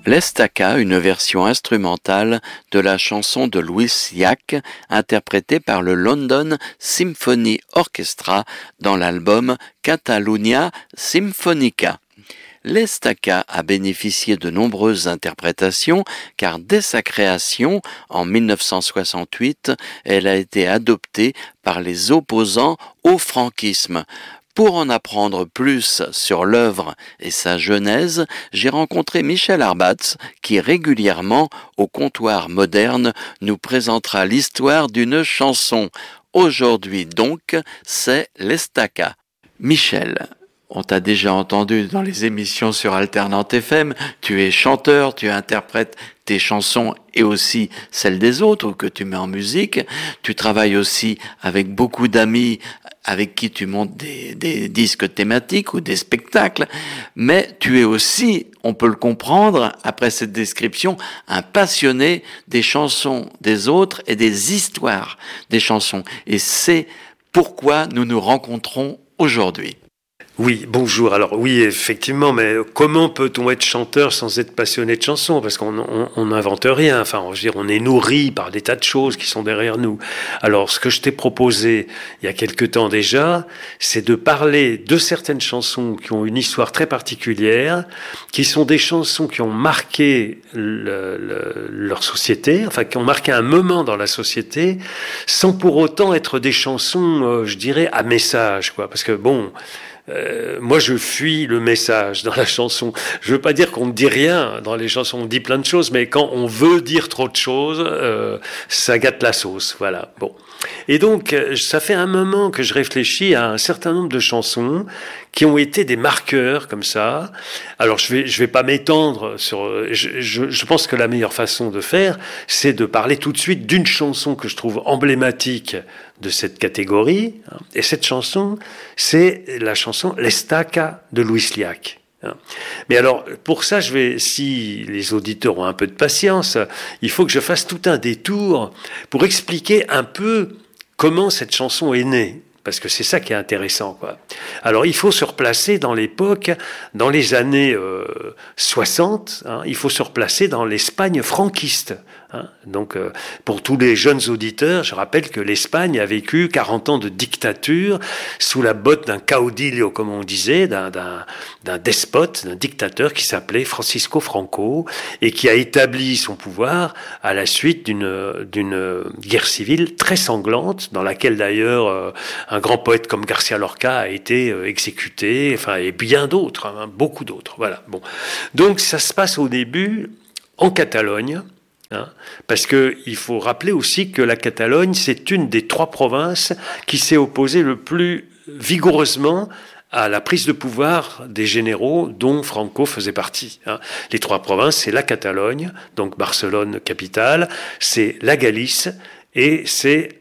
L'Estaca, une version instrumentale de la chanson de Louis Llach, interprétée par le London Symphony Orchestra dans l'album Catalunya Symfonica. L'Estaca a bénéficié de nombreuses interprétations car dès sa création, en 1968, elle a été adoptée par les opposants au franquisme. Pour en apprendre plus sur l'œuvre et sa genèse, j'ai rencontré Michel Arbatz qui régulièrement, au comptoir moderne, nous présentera l'histoire d'une chanson. Aujourd'hui donc, c'est l'Estaca. Michel, on t'a déjà entendu dans les émissions sur Alternante FM, tu es chanteur, tu interprètes tes chansons et aussi celles des autres que tu mets en musique. Tu travailles aussi avec beaucoup d'amis avec qui tu montes des disques thématiques ou des spectacles, mais tu es aussi, on peut le comprendre, après cette description, un passionné des chansons des autres et des histoires des chansons. Et c'est pourquoi nous nous rencontrons aujourd'hui. Oui, bonjour. Alors oui, effectivement, mais comment peut-on être chanteur sans être passionné de chansons? Parce qu'on n'invente rien. Enfin, je veux dire, on est nourri par des tas de choses qui sont derrière nous. Alors, ce que je t'ai proposé il y a quelque temps déjà, c'est de parler de certaines chansons qui ont une histoire très particulière, qui sont des chansons qui ont marqué leur société, enfin, qui ont marqué un moment dans la société, sans pour autant être des chansons, je dirais, à message, quoi. Parce que bon, moi, je fuis le message dans la chanson. Je veux pas dire qu'on ne dit rien dans les chansons, on dit plein de choses, mais quand on veut dire trop de choses, ça gâte la sauce. Voilà. Bon. Et donc, ça fait un moment que je réfléchis à un certain nombre de chansons qui ont été des marqueurs comme ça. Alors, je vais pas m'étendre sur. Je pense que la meilleure façon de faire, c'est de parler tout de suite d'une chanson que je trouve emblématique de cette catégorie. Et cette chanson, c'est la chanson L'Estaca de Louis Llach. Mais alors, pour ça, si les auditeurs ont un peu de patience, il faut que je fasse tout un détour pour expliquer un peu comment cette chanson est née. Parce que c'est ça qui est intéressant, quoi. Alors, il faut se replacer dans l'époque, dans les années 60, il faut se replacer dans l'Espagne franquiste. Donc, pour tous les jeunes auditeurs, je rappelle que l'Espagne a vécu 40 ans de dictature sous la botte d'un caudillo, comme on disait, d'un despote, d'un dictateur qui s'appelait Francisco Franco et qui a établi son pouvoir à la suite d'une guerre civile très sanglante, dans laquelle d'ailleurs un grand poète comme García Lorca a été exécuté, enfin, et bien d'autres, beaucoup d'autres. Voilà. Bon. Donc, ça se passe au début en Catalogne. Parce que il faut rappeler aussi que la Catalogne, c'est une des 3 provinces qui s'est opposée le plus vigoureusement à la prise de pouvoir des généraux dont Franco faisait partie. Les 3 provinces, c'est la Catalogne, donc Barcelone capitale, c'est la Galice et c'est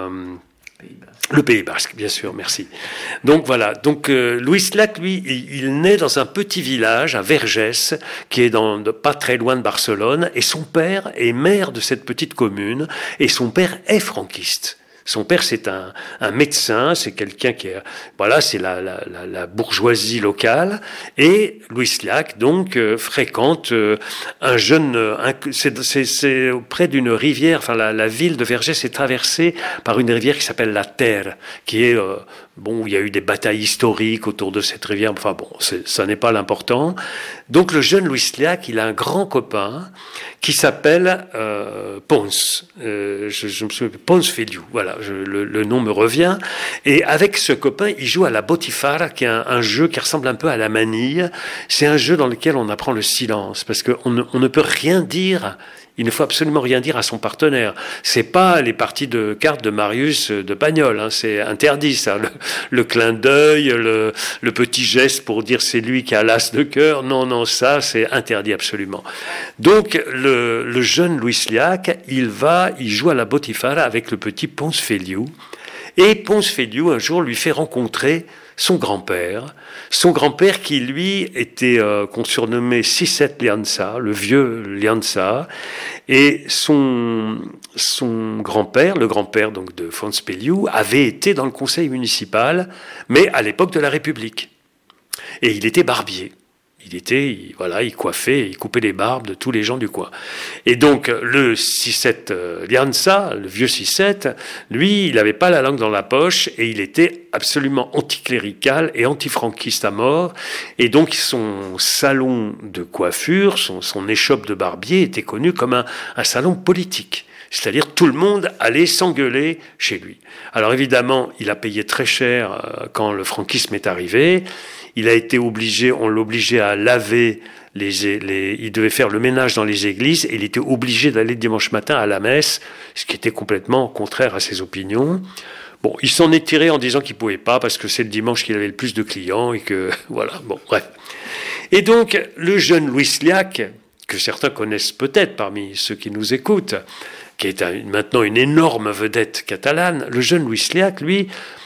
le Pays Basque, bien sûr, merci. Donc voilà, donc Louis Llach, lui, il naît dans un petit village à Vergès, qui est pas très loin de Barcelone, et son père est maire de cette petite commune, et son père est franquiste. Son père, c'est un médecin, c'est quelqu'un qui est, voilà, c'est la bourgeoisie locale. Et Louis Llach, donc, fréquente un jeune, c'est près d'une rivière, enfin, la ville de Vergès est traversée par une rivière qui s'appelle la Terre, qui est, bon, il y a eu des batailles historiques autour de cette rivière, enfin bon, ça n'est pas l'important. Donc, le jeune Louis Llach, il a un grand copain qui s'appelle Ponce. Je me souviens, Ponce Feliu, voilà, le nom me revient. Et avec ce copain, il joue à la Botifara, qui est un jeu qui ressemble un peu à la manille. C'est un jeu dans lequel on apprend le silence, parce qu'on ne peut rien dire. Il ne faut absolument rien dire à son partenaire. C'est pas les parties de cartes de Marius de Pagnol, c'est interdit ça. Le clin d'œil, le petit geste pour dire c'est lui qui a l'as de cœur. Non, ça c'est interdit absolument. Donc le jeune Louis Llach, il joue à la Botifara avec le petit Ponce Feliu. Et Ponce Feliu un jour lui fait rencontrer son grand-père qui lui était qu'on surnommait Siset Lianza, le vieux Lianza, et son grand-père, le grand-père donc de Ponce Feliu, avait été dans le conseil municipal, mais à l'époque de la République. Et il était barbier. il coiffait, il coupait les barbes de tous les gens du coin. Et donc, le 6-7 Ljansa, le vieux 6-7, lui, il n'avait pas la langue dans la poche et il était absolument anticlérical et antifranquiste à mort. Et donc, son salon de coiffure, son échoppe de barbier était connu comme un salon politique. C'est-à-dire tout le monde allait s'engueuler chez lui. Alors évidemment, il a payé très cher quand le franquisme est arrivé. Il a été obligé, on l'obligeait à laver il devait faire le ménage dans les églises et il était obligé d'aller dimanche matin à la messe, ce qui était complètement contraire à ses opinions. Bon, il s'en est tiré en disant qu'il pouvait pas parce que c'est le dimanche qu'il avait le plus de clients et que voilà. Bon, bref. Et donc le jeune Louis Llach, que certains connaissent peut-être parmi ceux qui nous écoutent, qui est maintenant une énorme vedette catalane, le jeune Louis Llach, lui,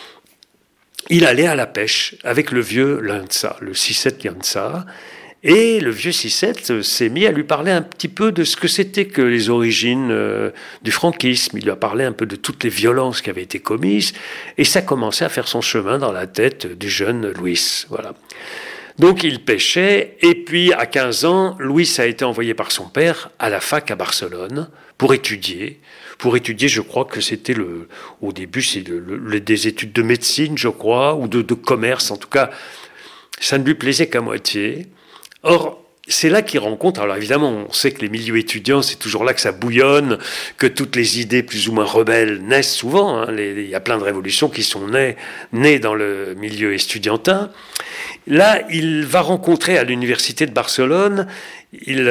il allait à la pêche avec le vieux Ljansa, le 6-7 Ljansa, et le vieux 6-7 s'est mis à lui parler un petit peu de ce que c'était que les origines du franquisme. Il lui a parlé un peu de toutes les violences qui avaient été commises, et ça commençait à faire son chemin dans la tête du jeune Louis. Voilà. Donc il pêchait, et puis à 15 ans, Louis a été envoyé par son père à la fac à Barcelone pour étudier. Je crois que c'était au début, c'est des études de médecine, je crois, ou de commerce. En tout cas, ça ne lui plaisait qu'à moitié. Or, c'est là qu'il rencontre, alors évidemment, on sait que les milieux étudiants, c'est toujours là que ça bouillonne, que toutes les idées plus ou moins rebelles naissent souvent. Hein. Il y a plein de révolutions qui sont nées dans le milieu estudiantin. Là, il va rencontrer à l'université de Barcelone, il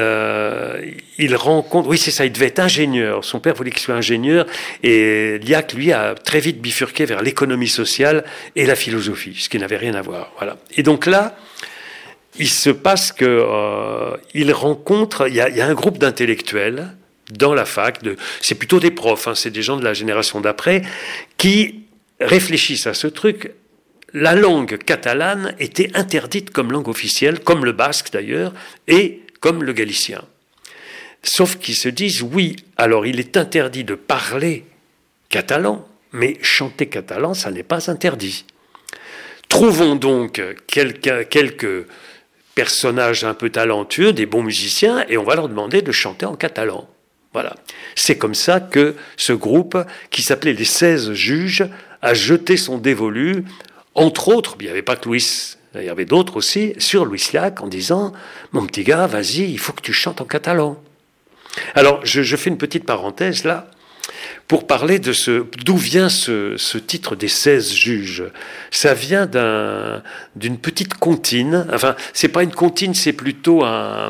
rencontre, oui c'est ça, il devait être ingénieur, son père voulait qu'il soit ingénieur, et Llach, lui, a très vite bifurqué vers l'économie sociale et la philosophie, ce qui n'avait rien à voir. Voilà. Et donc là, il se passe il rencontre, il y a un groupe d'intellectuels dans la fac, c'est plutôt des profs, hein, c'est des gens de la génération d'après, qui réfléchissent à ce truc. La langue catalane était interdite comme langue officielle, comme le basque d'ailleurs, et comme le galicien. Sauf qu'ils se disent, oui, alors il est interdit de parler catalan, mais chanter catalan, ça n'est pas interdit. Trouvons donc quelques personnages un peu talentueux, des bons musiciens, et on va leur demander de chanter en catalan. Voilà. C'est comme ça que ce groupe, qui s'appelait les 16 juges, a jeté son dévolu, entre autres, il n'y avait pas que Louis, il y avait d'autres aussi, sur Louis Llach, en disant « Mon petit gars, vas-y, il faut que tu chantes en catalan. » Alors, je fais une petite parenthèse là, pour parler d'où vient ce titre des 16 juges. Ça vient d'une petite comptine, enfin, c'est pas une comptine, c'est plutôt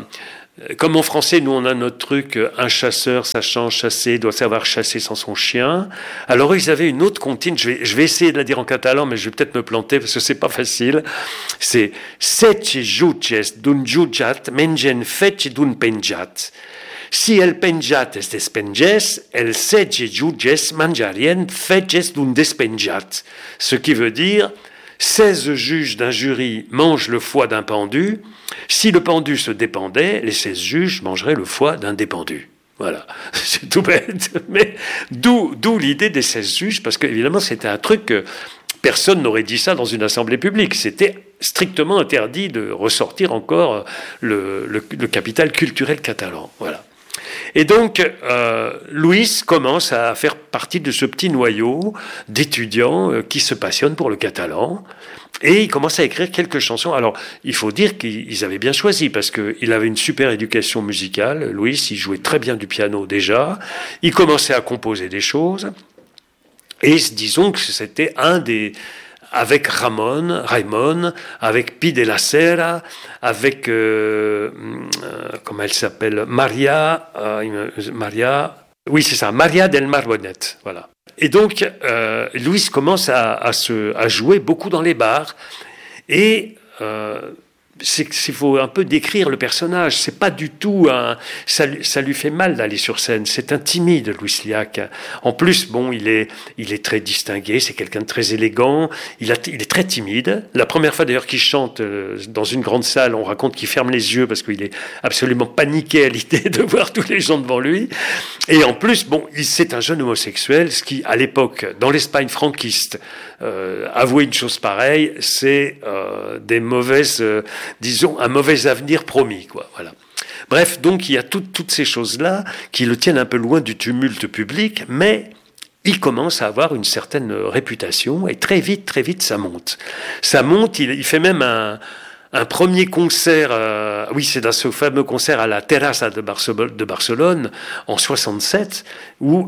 comme en français, nous on a notre truc, un chasseur, sachant chasser, doit savoir chasser sans son chien. Alors ils avaient une autre comptine, je vais essayer de la dire en catalan, mais je vais peut-être me planter parce que c'est pas facile. C'est « Sete jutges d'un jutjat mengen fetge d'un penjat ». Si el penjat es despenges, el 16 jutges mangerien fetges d'un despenjat. Ce qui veut dire 16 juges d'un jury mangent le foie d'un pendu. Si le pendu se dépendait, les 16 juges mangeraient le foie d'un dépendu. Voilà, c'est tout bête. Mais d'où l'idée des 16 juges, parce qu'évidemment, c'était un truc que personne n'aurait dit ça dans une assemblée publique. C'était strictement interdit de ressortir encore le capital culturel catalan. Voilà. Et donc, Louis commence à faire partie de ce petit noyau d'étudiants qui se passionnent pour le catalan. Et il commence à écrire quelques chansons. Alors, il faut dire qu'ils avaient bien choisi, parce qu'il avait une super éducation musicale. Louis, il jouait très bien du piano déjà. Il commençait à composer des choses. Et disons que c'était avec Raimon, avec Pi de la Serra, avec, comment elle s'appelle, Maria, oui c'est ça, Maria del Marbonet, voilà. Et donc, Louis commence à jouer beaucoup dans les bars, et il faut un peu décrire le personnage. C'est pas du tout ça lui fait mal d'aller sur scène. C'est un timide, Louis Llach. En plus, bon, il est très distingué. C'est quelqu'un de très élégant. Il est très timide. La première fois d'ailleurs qu'il chante dans une grande salle, on raconte qu'il ferme les yeux parce qu'il est absolument paniqué à l'idée de voir tous les gens devant lui. Et en plus, bon, c'est un jeune homosexuel, ce qui, à l'époque, dans l'Espagne franquiste, avouer une chose pareille, c'est des mauvaises disons, un mauvais avenir promis, quoi. Voilà. Bref, donc il y a toutes ces choses-là qui le tiennent un peu loin du tumulte public, mais il commence à avoir une certaine réputation et très vite, ça monte. Ça monte, il fait même un premier concert, oui, c'est dans ce fameux concert à la Terrassa de Barcelone en 67, où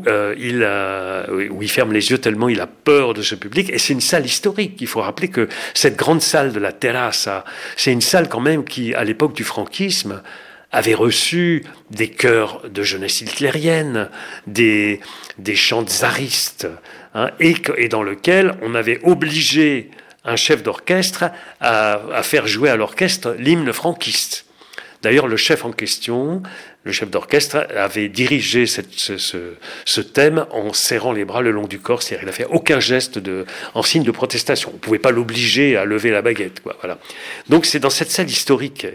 il ferme les yeux tellement il a peur de ce public. Et c'est une salle historique. Il faut rappeler que cette grande salle de la Terrassa, c'est une salle quand même qui, à l'époque du franquisme, avait reçu des chœurs de jeunesse hitlérienne, des chants tsaristes, hein, et dans lequel on avait obligé un chef d'orchestre à faire jouer à l'orchestre l'hymne franquiste. D'ailleurs, le chef en question, le chef d'orchestre, avait dirigé ce thème en serrant les bras le long du corps, c'est-à-dire qu'il n'a fait aucun geste en signe de protestation. On ne pouvait pas l'obliger à lever la baguette, quoi, voilà. Donc c'est dans cette salle historique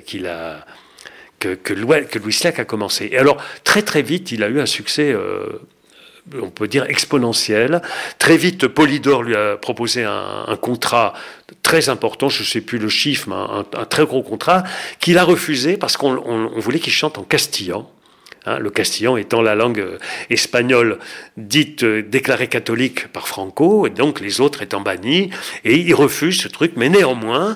que Louis Sliack a commencé. Et alors, très vite, il a eu un succès, on peut dire, exponentiel. Très vite, Polydor lui a proposé un contrat très important, je ne sais plus le chiffre, mais un très gros contrat, qu'il a refusé parce qu'on voulait qu'il chante en castillan. Hein, le castillan étant la langue espagnole dite déclarée catholique par Franco, et donc les autres étant bannis, et il refuse ce truc, mais néanmoins,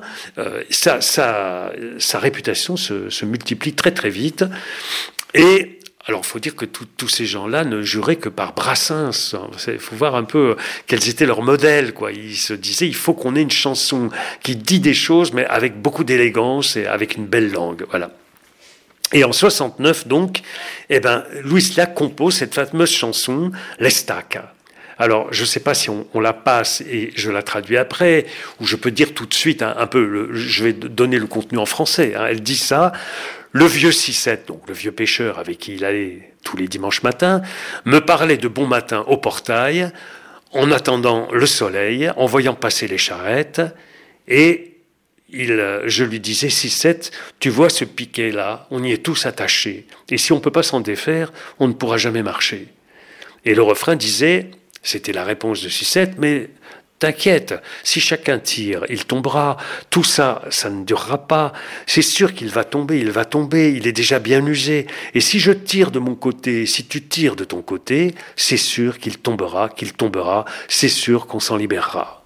sa réputation se multiplie très vite, et alors, il faut dire que tous ces gens-là ne juraient que par Brassens. Il faut voir un peu quels étaient leurs modèles, quoi. Ils se disaient, il faut qu'on ait une chanson qui dit des choses, mais avec beaucoup d'élégance et avec une belle langue, voilà. Et en 69, donc, Louis Sliack compose cette fameuse chanson « L'Estaca ». Alors, je ne sais pas si on la passe et je la traduis après, ou je peux dire tout de suite un peu, je vais donner le contenu en français. Hein. Elle dit ça, le vieux Cissette, donc le vieux pêcheur avec qui il allait tous les dimanches matins, me parlait de bon matin au portail, en attendant le soleil, en voyant passer les charrettes, et je lui disais, Cissette, tu vois ce piquet-là, on y est tous attachés, et si on ne peut pas s'en défaire, on ne pourra jamais marcher. Et le refrain disait, c'était la réponse de Cissette, mais t'inquiète, si chacun tire, il tombera, tout ça, ça ne durera pas, c'est sûr qu'il va tomber, il est déjà bien usé, et si je tire de mon côté, si tu tires de ton côté, c'est sûr qu'il tombera, c'est sûr qu'on s'en libérera.